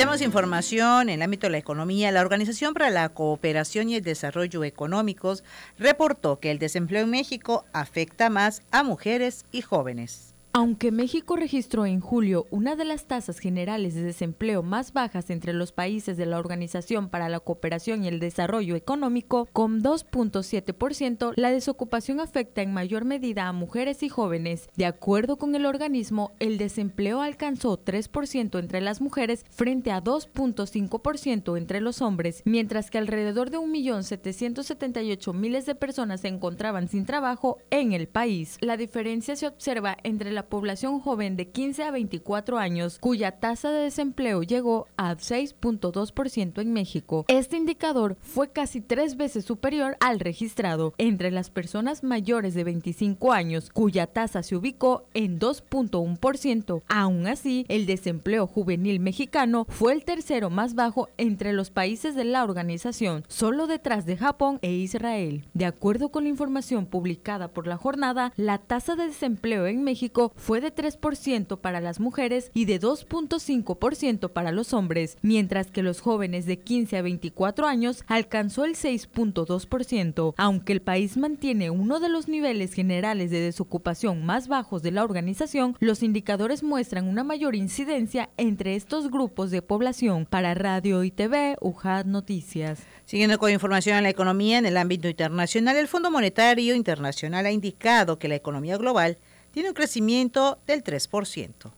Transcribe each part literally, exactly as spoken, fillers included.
Iniciamos información en el ámbito de la economía. La Organización para la Cooperación y el Desarrollo Económicos reportó que el desempleo en México afecta más a mujeres y jóvenes. Aunque México registró en julio una de las tasas generales de desempleo más bajas entre los países de la Organización para la Cooperación y el Desarrollo Económico, con dos punto siete por ciento, la desocupación afecta en mayor medida a mujeres y jóvenes. De acuerdo con el organismo, el desempleo alcanzó tres por ciento entre las mujeres frente a dos punto cinco por ciento entre los hombres, mientras que alrededor de un millón setecientos setenta y ocho mil de personas se encontraban sin trabajo en el país. La diferencia se observa entre la La población joven de quince a veinticuatro años, cuya tasa de desempleo llegó a seis punto dos por ciento en México. Este indicador fue casi tres veces superior al registrado entre las personas mayores de veinticinco años, cuya tasa se ubicó en dos punto uno por ciento. Aún así, el desempleo juvenil mexicano fue el tercero más bajo entre los países de la organización, solo detrás de Japón e Israel. De acuerdo con la información publicada por La Jornada, la tasa de desempleo en México fue de tres por ciento para las mujeres y de dos punto cinco por ciento para los hombres, mientras que los jóvenes de quince a veinticuatro años alcanzó el seis punto dos por ciento. Aunque el país mantiene uno de los niveles generales de desocupación más bajos de la organización, los indicadores muestran una mayor incidencia entre estos grupos de población. Para Radio y T V, U J A D Noticias. Siguiendo con información en la economía, en el ámbito internacional, el Fondo Monetario Internacional ha indicado que la economía global tiene un crecimiento del tres por ciento.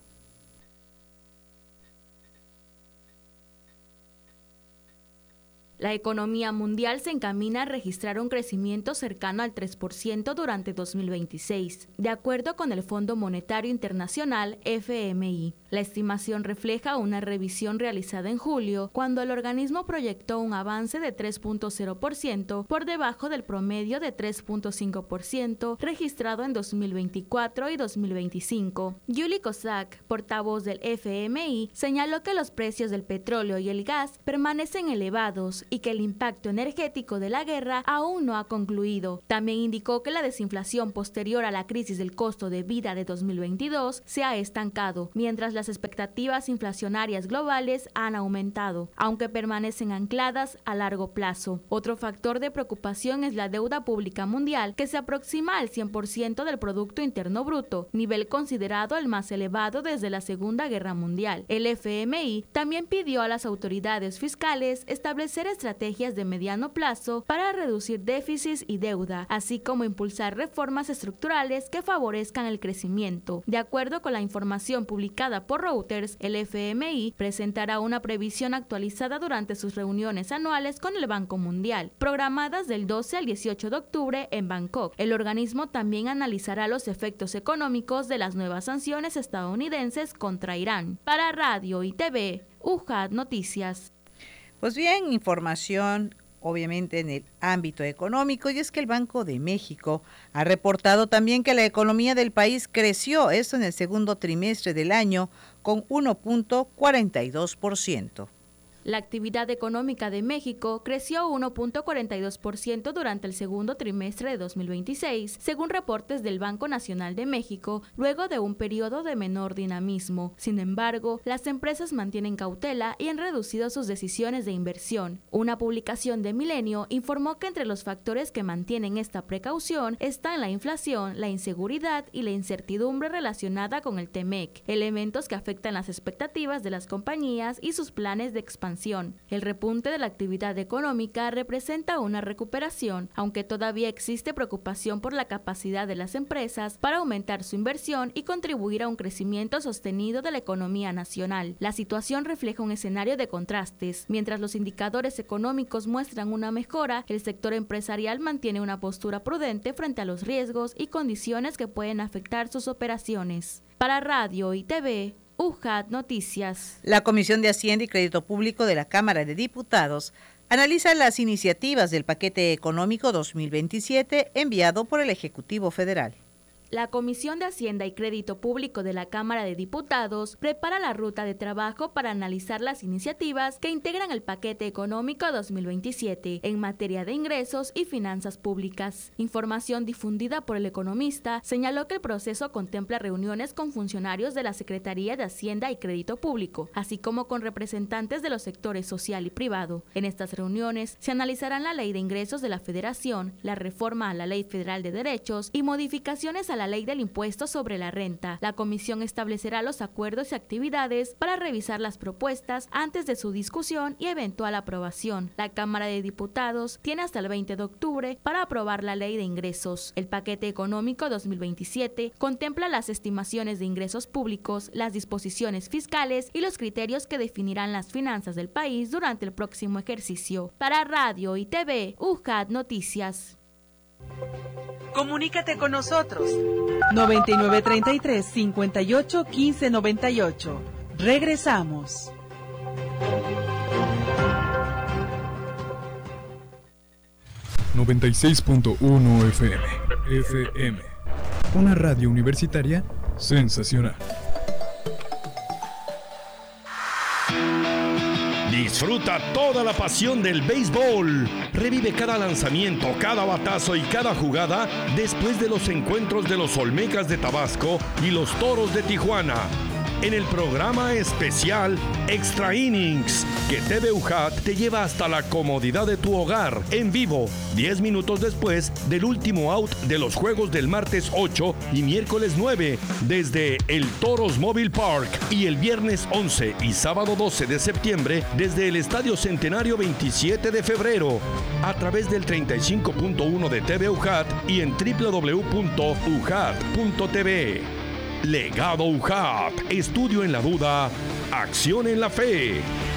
La economía mundial se encamina a registrar un crecimiento cercano al tres por ciento durante dos mil veintiséis, de acuerdo con el Fondo Monetario Internacional, F M I. La estimación refleja una revisión realizada en julio, cuando el organismo proyectó un avance de tres punto cero por ciento por debajo del promedio de tres punto cinco por ciento registrado en dos mil veinticuatro y dos mil veinticinco. Julie Kozak, portavoz del F M I, señaló que los precios del petróleo y el gas permanecen elevados y que el impacto energético de la guerra aún no ha concluido. También indicó que la desinflación posterior a la crisis del costo de vida de dos mil veintidós se ha estancado, mientras las expectativas inflacionarias globales han aumentado, aunque permanecen ancladas a largo plazo. Otro factor de preocupación es la deuda pública mundial, que se aproxima al cien por ciento del Producto Interno Bruto, nivel considerado el más elevado desde la Segunda Guerra Mundial. El F M I también pidió a las autoridades fiscales establecer estrategias de mediano plazo para reducir déficits y deuda, así como impulsar reformas estructurales que favorezcan el crecimiento. De acuerdo con la información publicada por Reuters, el F M I presentará una previsión actualizada durante sus reuniones anuales con el Banco Mundial, programadas del doce al dieciocho de octubre en Bangkok. El organismo también analizará los efectos económicos de las nuevas sanciones estadounidenses contra Irán. Para Radio y T V, U J A D Noticias. Pues bien, información obviamente en el ámbito económico, y es que el Banco de México ha reportado también que la economía del país creció, esto en el segundo trimestre del año, con uno punto cuarenta y dos por ciento. La actividad económica de México creció uno punto cuarenta y dos por ciento durante el segundo trimestre de dos mil veintiséis, según reportes del Banco Nacional de México, luego de un periodo de menor dinamismo. Sin embargo, las empresas mantienen cautela y han reducido sus decisiones de inversión. Una publicación de Milenio informó que entre los factores que mantienen esta precaución están la inflación, la inseguridad y la incertidumbre relacionada con el T-MEC, elementos que afectan las expectativas de las compañías y sus planes de expansión. El repunte de la actividad económica representa una recuperación, aunque todavía existe preocupación por la capacidad de las empresas para aumentar su inversión y contribuir a un crecimiento sostenido de la economía nacional. La situación refleja un escenario de contrastes. Mientras los indicadores económicos muestran una mejora, el sector empresarial mantiene una postura prudente frente a los riesgos y condiciones que pueden afectar sus operaciones. Para Radio y T V, U J A D Noticias. La Comisión de Hacienda y Crédito Público de la Cámara de Diputados analiza las iniciativas del paquete económico dos mil veintisiete enviado por el Ejecutivo Federal. La Comisión de Hacienda y Crédito Público de la Cámara de Diputados prepara la ruta de trabajo para analizar las iniciativas que integran el paquete económico dos mil veintisiete en materia de ingresos y finanzas públicas. Información difundida por el economista señaló que el proceso contempla reuniones con funcionarios de la Secretaría de Hacienda y Crédito Público, así como con representantes de los sectores social y privado. En estas reuniones se analizarán la Ley de Ingresos de la Federación, la reforma a la Ley Federal de Derechos y modificaciones a la Ley del Impuesto sobre la Renta. La comisión establecerá los acuerdos y actividades para revisar las propuestas antes de su discusión y eventual aprobación. La Cámara de Diputados tiene hasta el veinte de octubre para aprobar la Ley de Ingresos. El paquete económico dos mil veintisiete contempla las estimaciones de ingresos públicos, las disposiciones fiscales y los criterios que definirán las finanzas del país durante el próximo ejercicio. Para Radio y T V, U J A T Noticias. Comunícate con nosotros. noventa y nueve treinta y tres, cincuenta y ocho, quince noventa y ocho. Regresamos. noventa y seis punto uno F M. F M. Una radio universitaria sensacional. Disfruta toda la pasión del béisbol. Revive cada lanzamiento, cada batazo y cada jugada después de los encuentros de los Olmecas de Tabasco y los Toros de Tijuana. En el programa especial Extra Innings, que T V U J A T te lleva hasta la comodidad de tu hogar, en vivo, diez minutos después del último out de los juegos del martes ocho y miércoles nueve, desde el Toros Mobile Park, y el viernes once y sábado doce de septiembre, desde el Estadio Centenario veintisiete de febrero, a través del treinta y cinco punto uno de T V U J A T y en doble u doble u doble u punto u j a t punto t v. Legado U J A T, estudio en la duda, acción en la fe.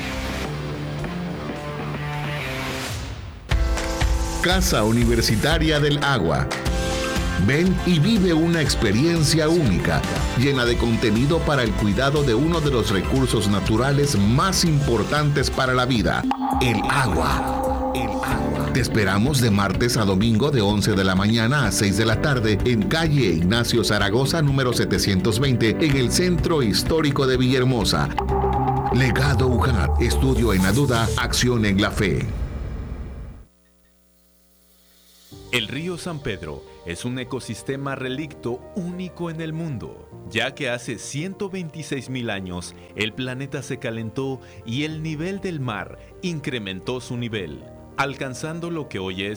Casa Universitaria del Agua. Ven y vive una experiencia única, llena de contenido para el cuidado de uno de los recursos naturales más importantes para la vida, el agua. El agua. Te esperamos de martes a domingo de once de la mañana a seis de la tarde en calle Ignacio Zaragoza, número setecientos veinte, en el Centro Histórico de Villahermosa. Legado U J A T, estudio en la duda, acción en la fe. El río San Pedro es un ecosistema relicto único en el mundo, ya que hace ciento veintiséis mil años el planeta se calentó y el nivel del mar incrementó su nivel, alcanzando lo que hoy es